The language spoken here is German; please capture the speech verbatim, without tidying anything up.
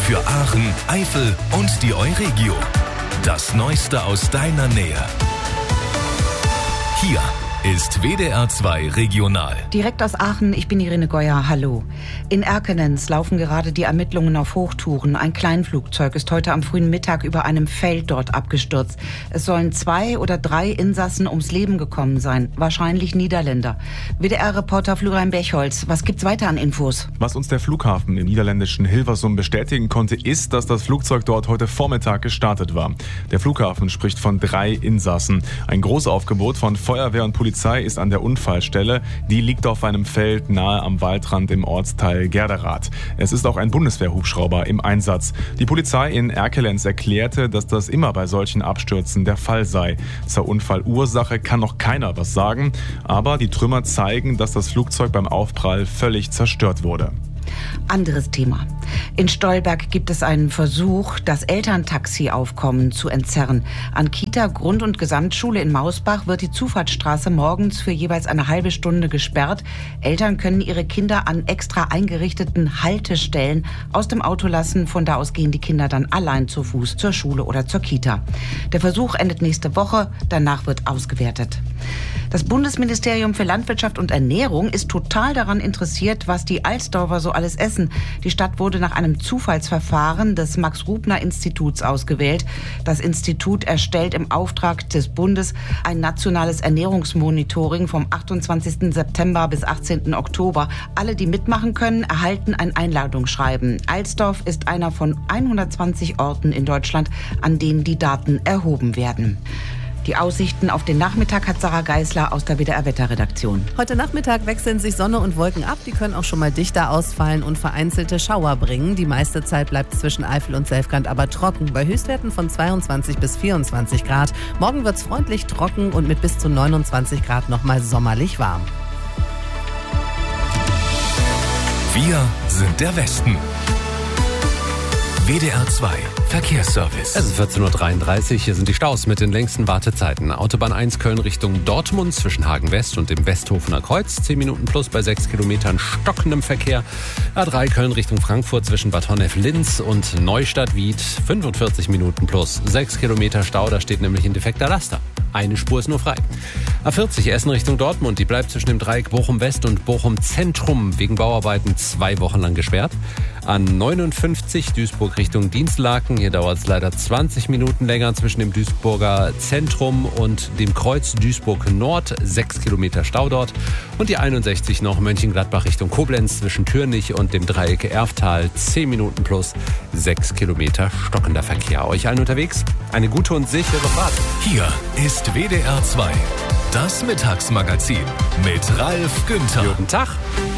für Aachen, Eifel und die Euregio. Das Neueste aus deiner Nähe. Hier ist W D R zwei Regional. Direkt aus Aachen, ich bin Irene Geuer, hallo. In Erkelenz laufen gerade die Ermittlungen auf Hochtouren. Ein Kleinflugzeug ist heute am frühen Mittag über einem Feld dort abgestürzt. Es sollen zwei oder drei Insassen ums Leben gekommen sein, wahrscheinlich Niederländer. W D R-Reporter Florian Bechholz, was gibt's weiter an Infos? Was uns der Flughafen im niederländischen Hilversum bestätigen konnte, ist, dass das Flugzeug dort heute Vormittag gestartet war. Der Flughafen spricht von drei Insassen. Ein Großaufgebot von Feuerwehr und Polizei ist an der Unfallstelle. Die liegt auf einem Feld nahe am Waldrand im Ortsteil Gerderath. Es ist auch ein Bundeswehrhubschrauber im Einsatz. Die Polizei in Erkelenz erklärte, dass das immer bei solchen Abstürzen der Fall sei. Zur Unfallursache kann noch keiner was sagen, aber die Trümmer zeigen, dass das Flugzeug beim Aufprall völlig zerstört wurde. Anderes Thema. In Stolberg gibt es einen Versuch, das Elterntaxi-Aufkommen zu entzerren. An Kita, Grund- und Gesamtschule in Mausbach wird die Zufahrtsstraße morgens für jeweils eine halbe Stunde gesperrt. Eltern können ihre Kinder an extra eingerichteten Haltestellen aus dem Auto lassen. Von da aus gehen die Kinder dann allein zu Fuß zur Schule oder zur Kita. Der Versuch endet nächste Woche. Danach wird ausgewertet. Das Bundesministerium für Landwirtschaft und Ernährung ist total daran interessiert, was die Alsdorfer so alles essen. Die Stadt wurde nach einem Zufallsverfahren des Max-Rubner-Instituts ausgewählt. Das Institut erstellt im Auftrag des Bundes ein nationales Ernährungsmonitoring vom achtundzwanzigsten September bis achtzehnten Oktober. Alle, die mitmachen können, erhalten ein Einladungsschreiben. Alsdorf ist einer von hundertzwanzig Orten in Deutschland, an denen die Daten erhoben werden. Die Aussichten auf den Nachmittag hat Sarah Geisler aus der W D R-Wetterredaktion. Heute Nachmittag wechseln sich Sonne und Wolken ab. Die können auch schon mal dichter ausfallen und vereinzelte Schauer bringen. Die meiste Zeit bleibt zwischen Eifel und Selfkant aber trocken, bei Höchstwerten von zweiundzwanzig bis vierundzwanzig Grad. Morgen wird's freundlich trocken und mit bis zu neunundzwanzig Grad nochmal sommerlich warm. Wir sind der Westen. W D R zwei Verkehrsservice. Es ist vierzehn Uhr dreiunddreißig. Hier sind die Staus mit den längsten Wartezeiten. Autobahn eins Köln Richtung Dortmund zwischen Hagen West und dem Westhofener Kreuz. zehn Minuten plus bei sechs Kilometern stockendem Verkehr. A drei Köln Richtung Frankfurt zwischen Bad Honnef-Linz und Neustadt-Wied. fünfundvierzig Minuten plus sechs Kilometer Stau. Da steht nämlich ein defekter Laster. Eine Spur ist nur frei. A vierzig Essen Richtung Dortmund. Die bleibt zwischen dem Dreieck Bochum-West und Bochum-Zentrum wegen Bauarbeiten zwei Wochen lang gesperrt. A neunundfünfzig Duisburg Richtung Dienstlaken. Hier dauert es leider zwanzig Minuten länger zwischen dem Duisburger Zentrum und dem Kreuz Duisburg Nord. sechs Kilometer Stau dort. Und die einundsechzig noch Mönchengladbach Richtung Koblenz zwischen Türnich und dem Dreieck Erftal. zehn Minuten plus sechs Kilometer stockender Verkehr. Euch allen unterwegs eine gute und sichere Fahrt. Hier ist W D R zwei. Das Mittagsmagazin mit Ralf Günther. Guten Tag.